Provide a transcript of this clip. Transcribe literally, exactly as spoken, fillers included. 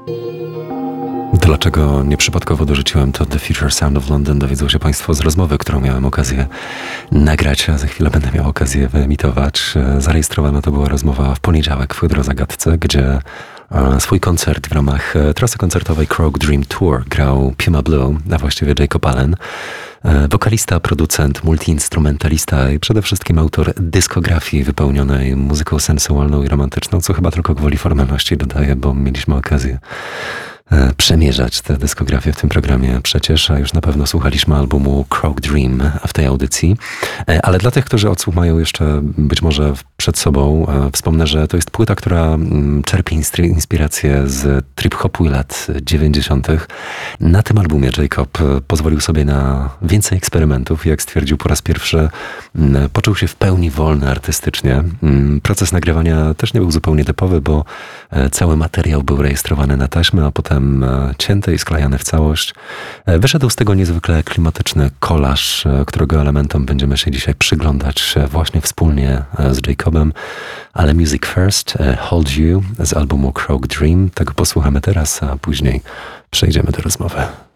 Dlaczego nieprzypadkowo dorzuciłem to The Future Sound of London, dowiedzą się Państwo z rozmowy, którą miałem okazję nagrać, a za chwilę będę miał okazję wyemitować. Zarejestrowana to była rozmowa w poniedziałek w Hydrozagadce, gdzie swój koncert w ramach trasy koncertowej Croak Dream Tour grał Puma Blue, a właściwie Jacob Allen. Wokalista, producent, multiinstrumentalista i przede wszystkim autor dyskografii wypełnionej muzyką sensualną i romantyczną, co chyba tylko gwoli formalności dodaję, bo mieliśmy okazję przemierzać tę dyskografię w tym programie przecież, a już na pewno słuchaliśmy albumu Croak Dream w tej audycji. Ale dla tych, którzy odsłuch mają jeszcze być może przed sobą, wspomnę, że to jest płyta, która czerpie inspirację z trip-hopu lat dziewięćdziesiątych. Na tym albumie Jacob pozwolił sobie na więcej eksperymentów i jak stwierdził po raz pierwszy, poczuł się w pełni wolny artystycznie. Proces nagrywania też nie był zupełnie typowy, bo cały materiał był rejestrowany na taśmę, a potem cięty i sklejany w całość. Wyszedł z tego niezwykle klimatyczny kolaż, którego elementom będziemy się dzisiaj przyglądać właśnie wspólnie z Jacobem. Ale Music First, Hold You z albumu Croak Dream. Tego posłuchamy teraz, a później przejdziemy do rozmowy.